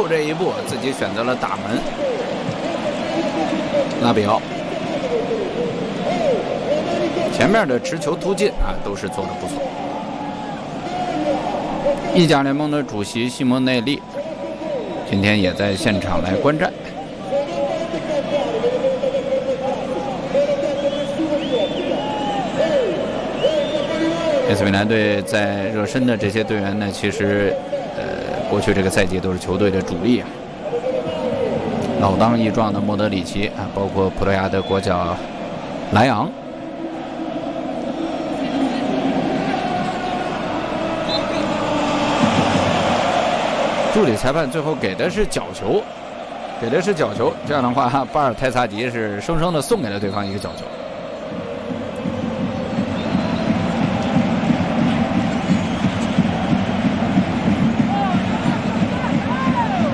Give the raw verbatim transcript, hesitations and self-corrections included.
这一步，自己选择了打门。拉比奥前面的持球突进啊，都是做得不错。意甲联盟的主席西蒙内利今天也在现场来观战。A C米兰队在热身的这些队员呢，其实呃，过去这个赛季都是球队的主力啊。老当益壮的莫德里奇啊，包括葡萄牙的国脚莱昂。助理裁判最后给的是角球，给的是角球，这样的话，巴尔泰萨迪是生生的送给了对方一个角球。